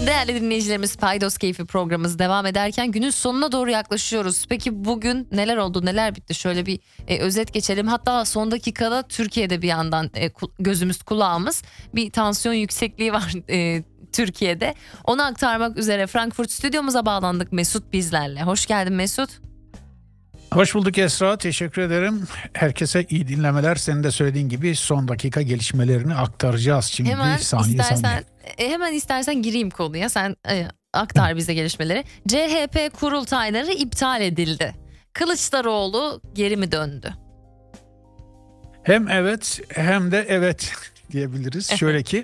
Değerli dinleyicilerimiz, Paydos Keyfi programımız devam ederken günün sonuna doğru yaklaşıyoruz. Peki bugün neler oldu, neler bitti? Şöyle bir özet geçelim. Hatta son dakikada Türkiye'de bir yandan gözümüz kulağımız, bir tansiyon yüksekliği var Türkiye'de. Onu aktarmak üzere Frankfurt stüdyomuza bağlandık. Mesut bizlerle. Hoş geldin Mesut. Hoş bulduk Esra, teşekkür ederim. Herkese iyi dinlemeler. Senin de söylediğin gibi son dakika gelişmelerini aktaracağız şimdi saniye. Hemen istersen gireyim konuya. Sen aktar bize gelişmeleri. CHP kurultayları iptal edildi. Kılıçdaroğlu geri mi döndü? Hem evet hem de evet diyebiliriz. Şöyle ki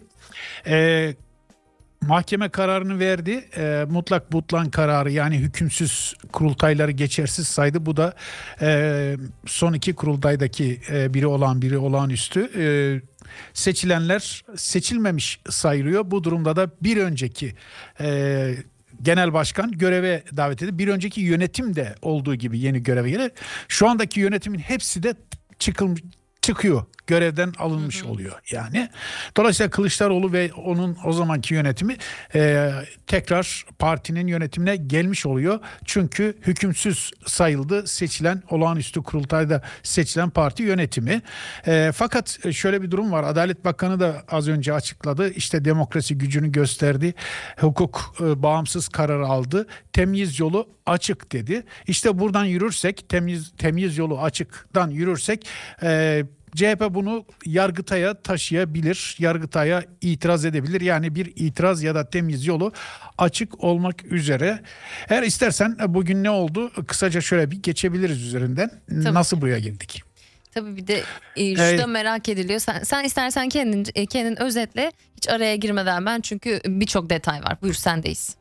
mahkeme kararını verdi. Mutlak butlan kararı, yani hükümsüz kurultayları geçersiz saydı. Bu da son iki kurultaydaki biri olağanüstü. Seçilenler seçilmemiş sayılıyor. Bu durumda da bir önceki genel başkan göreve davet edildi. Bir önceki yönetim de olduğu gibi yeni göreve gelir. Şu andaki yönetimin hepsi de çıkıyor. Görevden alınmış oluyor yani. Dolayısıyla Kılıçdaroğlu ve onun o zamanki yönetimi tekrar partinin yönetimine gelmiş oluyor. Çünkü hükümsüz sayıldı seçilen, olağanüstü kurultayda seçilen parti yönetimi. Fakat şöyle bir durum var. Adalet Bakanı da az önce açıkladı. İşte demokrasi gücünü gösterdi. Hukuk bağımsız karar aldı. Temyiz yolu açık dedi. İşte buradan yürürsek, temyiz yolu açıktan yürürsek CHP bunu Yargıtay'a taşıyabilir, Yargıtay'a itiraz edebilir. Yani bir itiraz ya da temyiz yolu açık olmak üzere. Eğer istersen bugün ne oldu? Kısaca şöyle bir geçebiliriz üzerinden. Tabii. Nasıl buraya geldik? Tabii, bir de şu da merak ediliyor. Sen istersen kendin özetle, hiç araya girmeden ben, çünkü birçok detay var. Buyur, sendeyiz.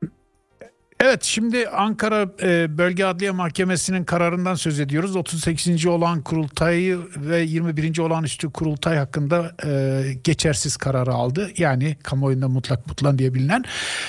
Evet, şimdi Ankara Bölge Adliye Mahkemesi'nin kararından söz ediyoruz. 38. olağan kurultayı ve 21. olağanüstü kurultay hakkında geçersiz kararı aldı. Yani kamuoyunda mutlak butlan diye bilinen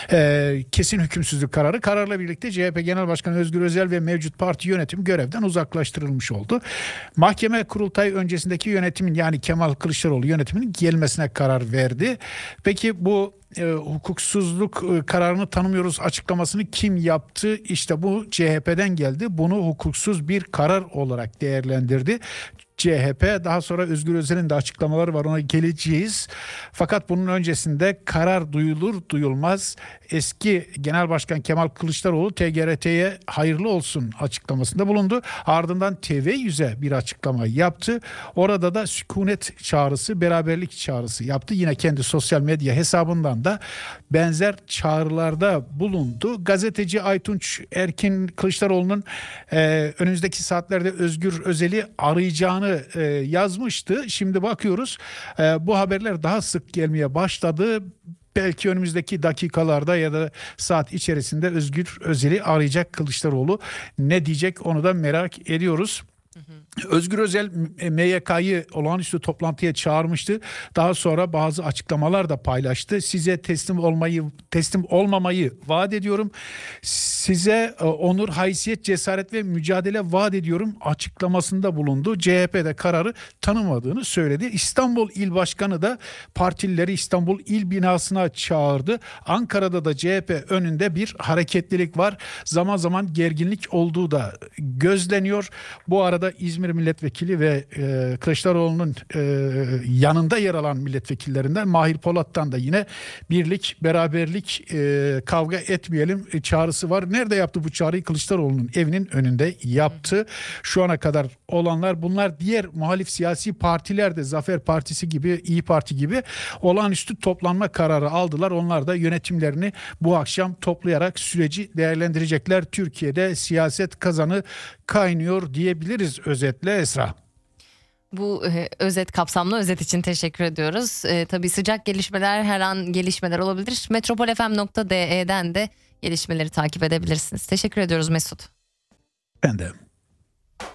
kesin hükümsüzlük kararı. Kararla birlikte CHP Genel Başkanı Özgür Özel ve mevcut parti yönetimi görevden uzaklaştırılmış oldu. Mahkeme kurultay öncesindeki yönetimin, yani Kemal Kılıçdaroğlu yönetiminin gelmesine karar verdi. Peki bu hukuksuzluk kararını tanımıyoruz açıklamasını kim yaptı? İşte bu CHP'den geldi. Bunu hukuksuz bir karar olarak değerlendirdi CHP. Daha sonra Özgür Özel'in de açıklamaları var, ona geleceğiz. Fakat bunun öncesinde karar duyulur duyulmaz eski Genel Başkan Kemal Kılıçdaroğlu TGRT'ye hayırlı olsun açıklamasında bulundu. Ardından TV100'e bir açıklama yaptı. Orada da sükunet çağrısı, beraberlik çağrısı yaptı. Yine kendi sosyal medya hesabından da benzer çağrılarda bulundu. Gazeteci Aytunç Erkin, Kılıçdaroğlu'nun önümüzdeki saatlerde Özgür Özel'i arayacağını yazmıştı. Şimdi bakıyoruz bu haberler daha sık gelmeye başladı. Belki önümüzdeki dakikalarda ya da saat içerisinde Özgür Özel'i arayacak Kılıçdaroğlu. Ne diyecek, onu da merak ediyoruz. Özgür Özel MYK'yı olağanüstü toplantıya çağırmıştı. Daha sonra bazı açıklamalar da paylaştı. Size teslim olmamayı vaat ediyorum. Size onur, haysiyet, cesaret ve mücadele vaat ediyorum açıklamasında bulundu. CHP'de kararı tanımadığını söyledi. İstanbul İl Başkanı da partilileri İstanbul İl binasına çağırdı. Ankara'da da CHP önünde bir hareketlilik var. Zaman zaman gerginlik olduğu da gözleniyor. Bu arada İzmir Milletvekili ve Kılıçdaroğlu'nun yanında yer alan milletvekillerinden Mahir Polat'tan da yine birlik, beraberlik, kavga etmeyelim çağrısı var. Nerede yaptı bu çağrıyı? Kılıçdaroğlu'nun evinin önünde yaptı. Şu ana kadar olanlar bunlar. Diğer muhalif siyasi partiler de Zafer Partisi gibi, İYİ Parti gibi olağanüstü toplanma kararı aldılar. Onlar da yönetimlerini bu akşam toplayarak süreci değerlendirecekler. Türkiye'de siyaset kazanı kaynıyor diyebiliriz özetle Esra. Bu kapsamlı özet için teşekkür ediyoruz. Tabii sıcak gelişmeler, her an gelişmeler olabilir. Metropolfm.de'den de gelişmeleri takip edebilirsiniz. Teşekkür ediyoruz Mesut. Ben de.